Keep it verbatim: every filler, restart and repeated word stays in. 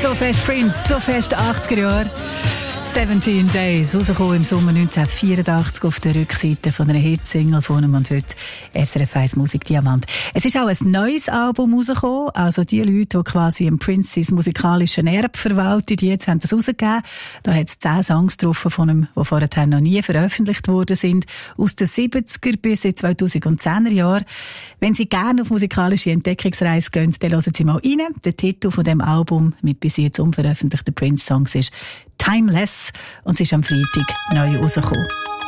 So fest Prince, so fest achtziger Jahre. siebzehn Days, rausgekommen im Sommer neunzehnhundertvierundachtzig auf der Rückseite von einer Hitsingle von ihm und heute S R F eins Musikdiamant. Es ist auch ein neues Album rausgekommen, also die Leute, die quasi im Prince sein musikalischen Erbe verwalten, die jetzt haben das rausgegeben. Da hat es zehn Songs drauf von ihm, die vorher noch nie veröffentlicht worden sind, aus den siebziger bis in zweitausendzehner Jahren. Wenn Sie gerne auf musikalische Entdeckungsreise gehen, dann hören Sie mal rein. Der Titel von dem Album mit bis jetzt unveröffentlichten Prince-Songs ist Timeless und es ist am Freitag neu rausgekommen.